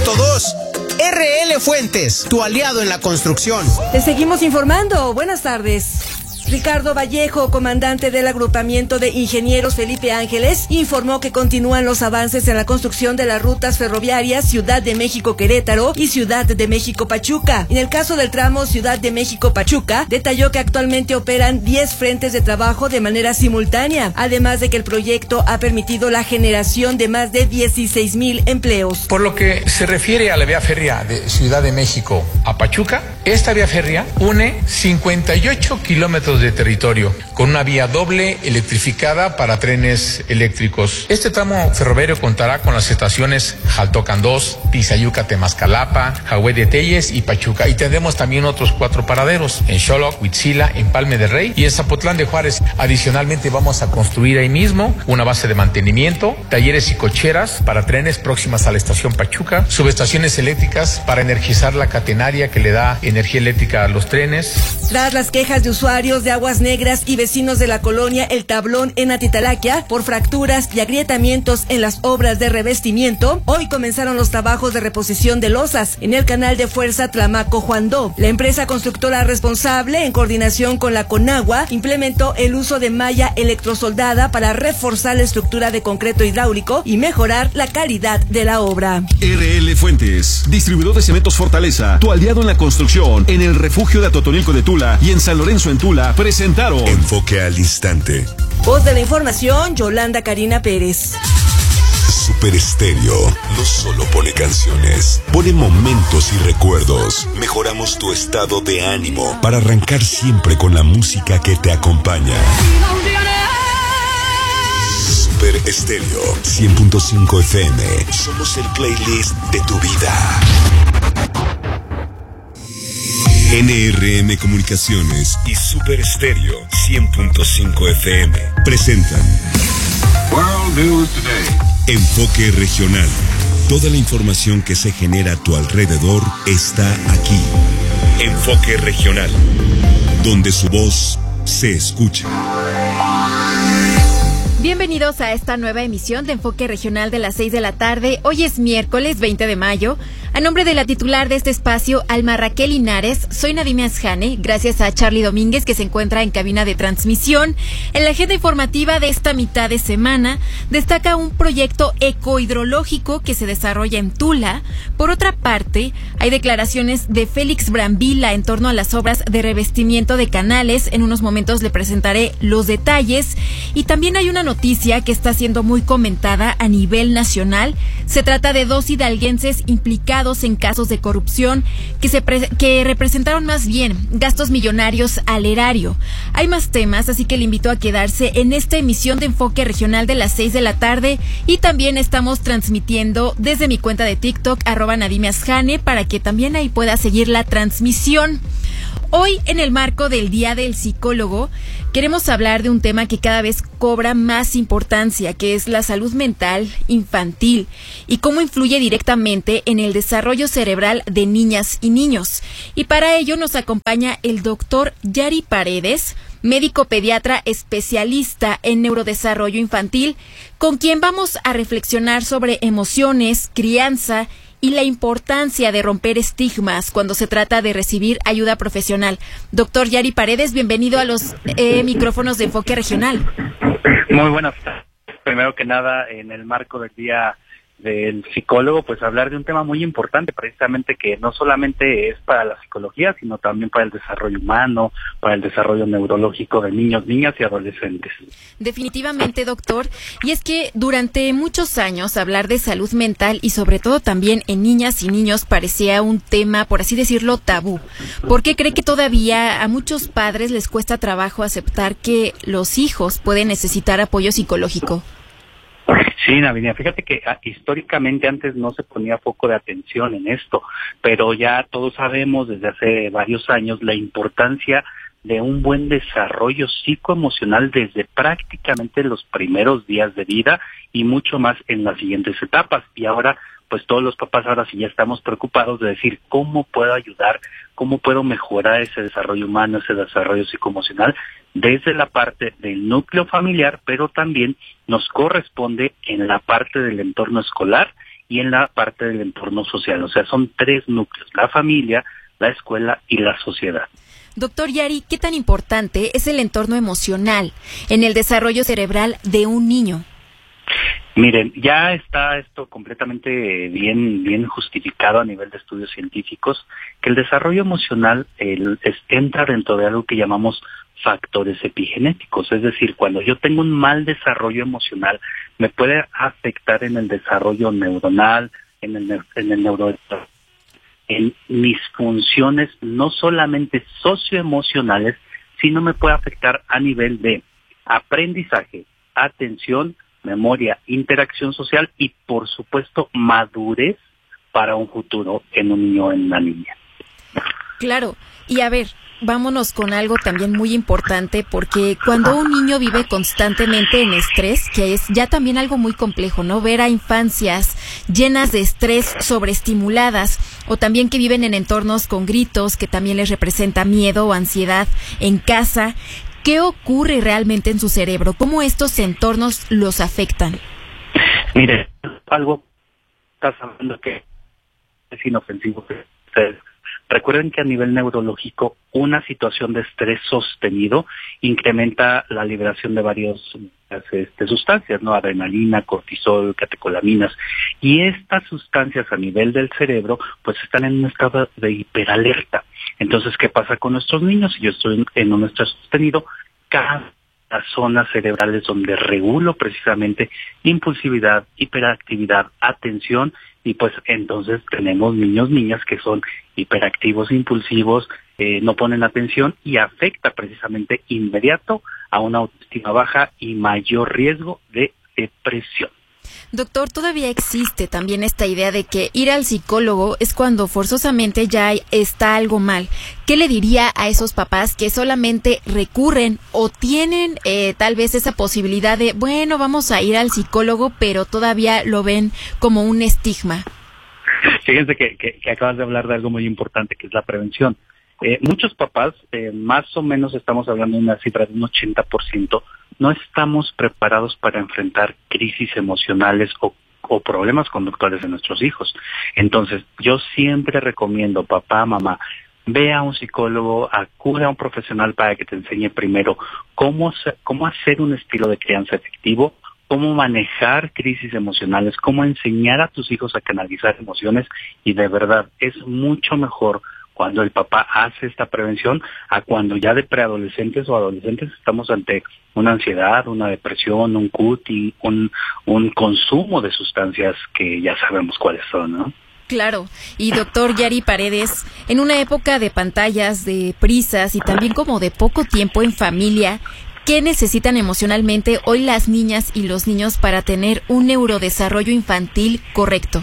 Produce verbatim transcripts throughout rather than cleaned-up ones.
punto dos. R L Fuentes, tu aliado en la construcción. Te seguimos informando. Buenas tardes. Ricardo Vallejo, comandante del agrupamiento de ingenieros Felipe Ángeles, informó que continúan los avances en la construcción de las rutas ferroviarias Ciudad de México-Querétaro y Ciudad de México-Pachuca. En el caso del tramo Ciudad de México-Pachuca, detalló que actualmente operan diez frentes de trabajo de manera simultánea, además de que el proyecto ha permitido la generación de más de dieciséis mil empleos. Por lo que se refiere a la vía férrea de Ciudad de México a Pachuca, esta vía férrea une cincuenta y ocho kilómetros de territorio, con una vía doble electrificada para trenes eléctricos. Este tramo ferroviario contará con las estaciones Jaltocan dos, Tizayuca, Temascalapa, Jahue de Telles y Pachuca, y tendremos también otros cuatro paraderos en Xoloc, Huitzila, en Palme de Rey y en Zapotlán de Juárez. Adicionalmente vamos a construir ahí mismo una base de mantenimiento, talleres y cocheras para trenes próximas a la estación Pachuca, subestaciones eléctricas para energizar la catenaria que le da energía eléctrica a los trenes. Tras las quejas de usuarios de Aguas Negras y vecinos de la colonia El Tablón en Atitalaquia por fracturas y agrietamientos en las obras de revestimiento, hoy comenzaron los trabajos de reposición de losas en el canal de fuerza Tlamaco-Juandó. La empresa constructora responsable, en coordinación con la Conagua, implementó el uso de malla electrosoldada para reforzar la estructura de concreto hidráulico y mejorar la calidad de la obra. R L Fuentes, distribuidor de cementos Fortaleza, tu aliado en la construcción, en el refugio de Atotonilco de Tula y en San Lorenzo en Tula, presentaron Enfoque al Instante. Voz de la información, Yolanda Karina Pérez. Super Estéreo no solo pone canciones, pone momentos y recuerdos. Mejoramos tu estado de ánimo para arrancar siempre con la música que te acompaña. Super Estéreo cien punto cinco F M. Somos el playlist de tu vida. N R M Comunicaciones y Super Estéreo cien punto cinco F M presentan World News Today. Enfoque Regional. Toda la información que se genera a tu alrededor está aquí. Enfoque Regional, donde su voz se escucha. Bienvenidos a esta nueva emisión de Enfoque Regional de las seis de la tarde. Hoy es miércoles veinte de mayo. A nombre de la titular de este espacio, Alma Raquel Linares, soy Nadime Asjane, gracias a Charlie Domínguez, que se encuentra en cabina de transmisión. En la agenda informativa de esta mitad de semana, destaca un proyecto ecohidrológico que se desarrolla en Tula. Por otra parte, hay declaraciones de Félix Brambila en torno a las obras de revestimiento de canales. En unos momentos le presentaré los detalles. Y también hay una noticia que está siendo muy comentada a nivel nacional. Se trata de dos hidalguenses implicados en casos de corrupción que se pre- que representaron más bien gastos millonarios al erario. Hay más temas, así que le invito a quedarse en esta emisión de Enfoque Regional de las seis de la tarde, y también estamos transmitiendo desde mi cuenta de TikTok, arroba Nadime Asjane, para que también ahí pueda seguir la transmisión. Hoy, en el marco del Día del Psicólogo, queremos hablar de un tema que cada vez cobra más importancia, que es la salud mental infantil y cómo influye directamente en el desarrollo cerebral de niñas y niños. Y para ello nos acompaña el doctor Yari Paredes, médico pediatra especialista en neurodesarrollo infantil, con quien vamos a reflexionar sobre emociones, crianza y la importancia de romper estigmas cuando se trata de recibir ayuda profesional. Doctor Yari Paredes, bienvenido a los eh, micrófonos de Enfoque Regional. Muy buenas tardes. Primero que nada, en el marco del Día del Psicólogo, pues hablar de un tema muy importante, precisamente que no solamente es para la psicología, sino también para el desarrollo humano, para el desarrollo neurológico de niños, niñas y adolescentes. Definitivamente, doctor. Y es que durante muchos años hablar de salud mental y sobre todo también en niñas y niños parecía un tema, por así decirlo, tabú. ¿Por qué cree que todavía a muchos padres les cuesta trabajo aceptar que los hijos pueden necesitar apoyo psicológico? Sí, Navinia, fíjate que ah, históricamente antes no se ponía foco de atención en esto, pero ya todos sabemos desde hace varios años la importancia de un buen desarrollo psicoemocional desde prácticamente los primeros días de vida y mucho más en las siguientes etapas. Y ahora, pues todos los papás ahora sí ya estamos preocupados de decir cómo puedo ayudar, cómo puedo mejorar ese desarrollo humano, ese desarrollo psicoemocional desde la parte del núcleo familiar, pero también nos corresponde en la parte del entorno escolar y en la parte del entorno social. O sea, son tres núcleos: la familia, la escuela y la sociedad. Doctor Yari, ¿qué tan importante es el entorno emocional en el desarrollo cerebral de un niño? Miren, ya está esto completamente bien bien justificado a nivel de estudios científicos, que el desarrollo emocional el, es, entra dentro de algo que llamamos factores epigenéticos. Es decir, cuando yo tengo un mal desarrollo emocional, me puede afectar en el desarrollo neuronal, en el, en el neuro, en mis funciones no solamente socioemocionales, sino me puede afectar a nivel de aprendizaje, atención, memoria, interacción social y, por supuesto, madurez para un futuro en un niño o en una niña. Claro, y a ver, vámonos con algo también muy importante, porque cuando un niño vive constantemente en estrés, que es ya también algo muy complejo, ¿no? Ver a infancias llenas de estrés, sobreestimuladas, o también que viven en entornos con gritos, que también les representa miedo o ansiedad en casa. ¿Qué ocurre realmente en su cerebro? ¿Cómo estos entornos los afectan? Mire, algo estás hablando que es inofensivo. Recuerden que a nivel neurológico, una situación de estrés sostenido incrementa la liberación de varias este, sustancias, ¿no? Adrenalina, cortisol, catecolaminas. Y estas sustancias a nivel del cerebro, pues están en un estado de hiperalerta. Entonces, ¿qué pasa con nuestros niños? Si yo estoy en un estrés sostenido, cada las zonas cerebrales donde regulo precisamente impulsividad, hiperactividad, atención, y pues entonces tenemos niños, niñas que son hiperactivos, impulsivos, eh, no ponen atención y afecta precisamente inmediato a una autoestima baja y mayor riesgo de depresión. Doctor, todavía existe también esta idea de que ir al psicólogo es cuando forzosamente ya está algo mal. ¿Qué le diría a esos papás que solamente recurren o tienen eh, tal vez esa posibilidad de, bueno, vamos a ir al psicólogo, pero todavía lo ven como un estigma? Fíjense que, que, que acabas de hablar de algo muy importante, que es la prevención. Eh, muchos papás, eh, más o menos estamos hablando de una cifra de un ochenta por ciento, no estamos preparados para enfrentar crisis emocionales o, o problemas conductuales de nuestros hijos. Entonces, yo siempre recomiendo, papá, mamá, ve a un psicólogo, acude a un profesional para que te enseñe primero cómo, cómo hacer un estilo de crianza efectivo, cómo manejar crisis emocionales, cómo enseñar a tus hijos a canalizar emociones, y de verdad es mucho mejor cuando el papá hace esta prevención a cuando ya de preadolescentes o adolescentes estamos ante una ansiedad, una depresión, un cuti, un, un consumo de sustancias que ya sabemos cuáles son, ¿no? Claro, y doctor Yari Paredes, en una época de pantallas, de prisas y también como de poco tiempo en familia, ¿qué necesitan emocionalmente hoy las niñas y los niños para tener un neurodesarrollo infantil correcto?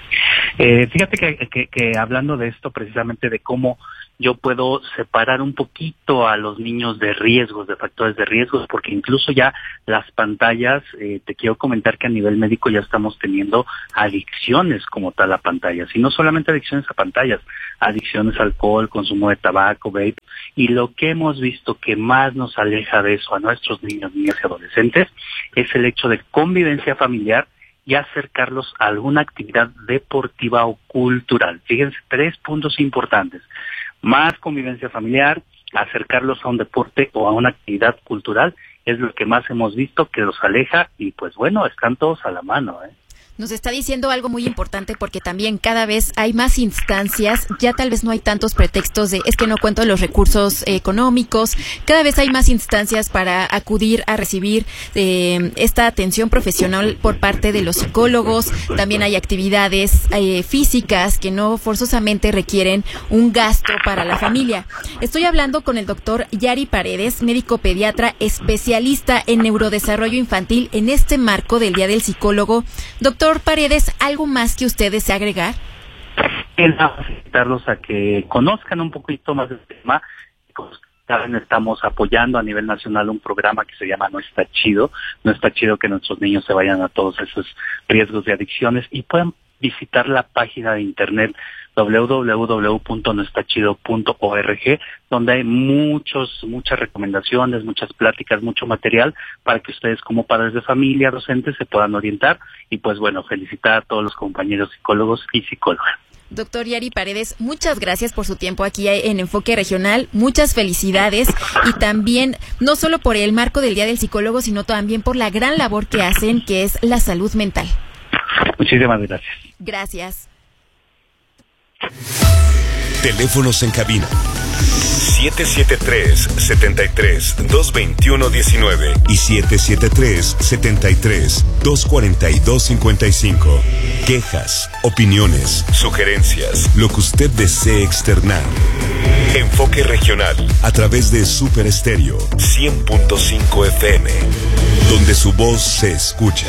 Eh, fíjate que, que, que hablando de esto, precisamente de cómo yo puedo separar un poquito a los niños de riesgos, de factores de riesgos, porque incluso ya las pantallas, eh, te quiero comentar que a nivel médico ya estamos teniendo adicciones como tal a pantallas, y no solamente adicciones a pantallas, adicciones al alcohol, consumo de tabaco, vape, y lo que hemos visto que más nos aleja de eso a nuestros niños, niñas y adolescentes es el hecho de convivencia familiar y acercarlos a alguna actividad deportiva o cultural. Fíjense, tres puntos importantes. Más convivencia familiar, acercarlos a un deporte o a una actividad cultural, es lo que más hemos visto que los aleja, y pues bueno, están todos a la mano, ¿eh? Nos está diciendo algo muy importante, porque también cada vez hay más instancias, ya tal vez no hay tantos pretextos de es que no cuento los recursos eh, económicos, cada vez hay más instancias para acudir a recibir eh, esta atención profesional por parte de los psicólogos. También hay actividades eh, físicas que no forzosamente requieren un gasto para la familia. Estoy hablando con el doctor Yari Paredes, médico pediatra especialista en neurodesarrollo infantil, en este marco del Día del Psicólogo. Doctor Paredes, ¿algo más que usted desea agregar? Invitarlos a que conozcan un poquito más del tema. También estamos apoyando a nivel nacional un programa que se llama No Está Chido. No está chido que nuestros niños se vayan a todos esos riesgos de adicciones y puedan visitar la página de internet doble u doble u doble u punto no está chido punto org, donde hay muchos, muchas recomendaciones, muchas pláticas, mucho material para que ustedes como padres de familia, docentes, se puedan orientar. Y pues bueno, felicitar a todos los compañeros psicólogos y psicólogas. Doctor Yari Paredes, muchas gracias por su tiempo aquí en Enfoque Regional, muchas felicidades y también no solo por el marco del Día del Psicólogo, sino también por la gran labor que hacen, que es la salud mental. Muchísimas gracias. Gracias. Teléfonos en cabina siete siete tres, siete tres, dos dos uno, uno nueve y siete siete tres, siete tres, dos cuatro dos, cinco cinco. Quejas, opiniones, sugerencias, lo que usted desee externar. Enfoque Regional a través de Super Estéreo cien punto cinco F M, donde su voz se escucha.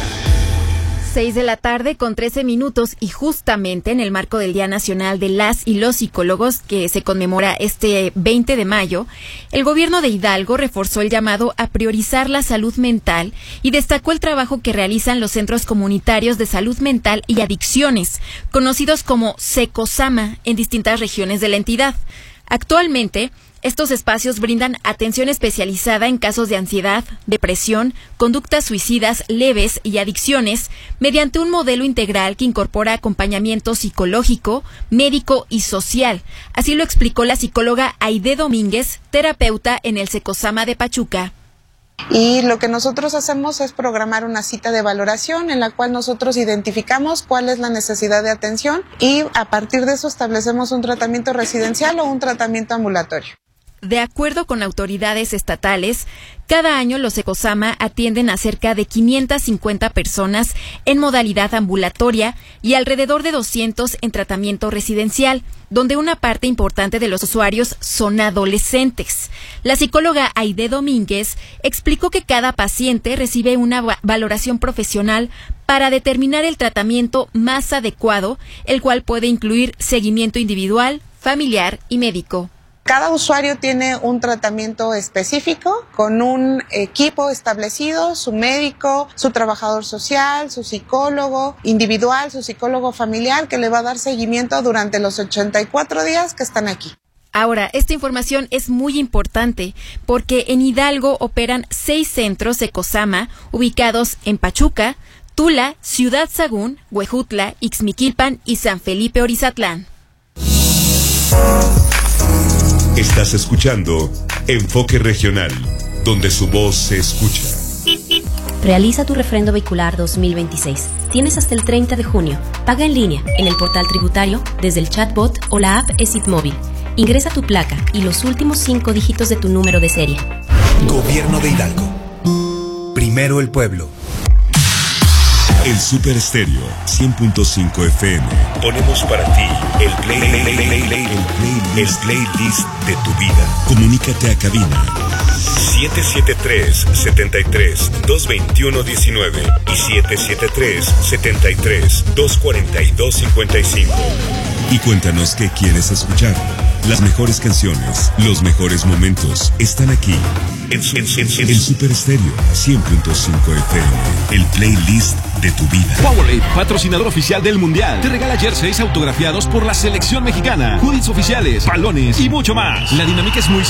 Seis de la tarde con trece minutos y justamente en el marco del Día Nacional de las y los Psicólogos que se conmemora este veinte de mayo, el gobierno de Hidalgo reforzó el llamado a priorizar la salud mental y destacó el trabajo que realizan los centros comunitarios de salud mental y adicciones, conocidos como SECOSAMA, en distintas regiones de la entidad. Actualmente, estos espacios brindan atención especializada en casos de ansiedad, depresión, conductas suicidas leves y adicciones mediante un modelo integral que incorpora acompañamiento psicológico, médico y social. Así lo explicó la psicóloga Aide Domínguez, terapeuta en el SECOSAMA de Pachuca. Y lo que nosotros hacemos es programar una cita de valoración en la cual nosotros identificamos cuál es la necesidad de atención y a partir de eso establecemos un tratamiento residencial o un tratamiento ambulatorio. De acuerdo con autoridades estatales, cada año los SECOSAMA atienden a cerca de quinientas cincuenta personas en modalidad ambulatoria y alrededor de doscientos en tratamiento residencial, donde una parte importante de los usuarios son adolescentes. La psicóloga Aide Domínguez explicó que cada paciente recibe una valoración profesional para determinar el tratamiento más adecuado, el cual puede incluir seguimiento individual, familiar y médico. Cada usuario tiene un tratamiento específico con un equipo establecido, su médico, su trabajador social, su psicólogo individual, su psicólogo familiar, que le va a dar seguimiento durante los ochenta y cuatro días que están aquí. Ahora, esta información es muy importante porque en Hidalgo operan seis centros SECOSAMA ubicados en Pachuca, Tula, Ciudad Sagún, Huejutla, Ixmiquilpan y San Felipe Orizatlán. Estás escuchando Enfoque Regional, donde su voz se escucha. Realiza tu refrendo vehicular dos mil veintiséis. Tienes hasta el treinta de junio. Paga en línea, en el portal tributario, desde el chatbot o la app ESIT Móvil. Ingresa tu placa y los últimos cinco dígitos de tu número de serie. Gobierno de Hidalgo. Primero el pueblo. El Super Estéreo cien punto cinco F M. Ponemos para ti el, play, play, play, play, play, el, play, el playlist de tu vida. Comunícate a cabina siete siete tres, siete tres, dos dos uno, uno nueve y siete siete tres, siete tres, dos cuatro dos, cinco cinco. Y cuéntanos qué quieres escuchar. Las mejores canciones, los mejores momentos están aquí. En, en, en, en el Super Estéreo cien punto cinco F M. El playlist de tu vida. Powerade, patrocinador oficial del Mundial, te regala jerseys autografiados por la selección mexicana, hoodies oficiales, balones y mucho más. La dinámica es muy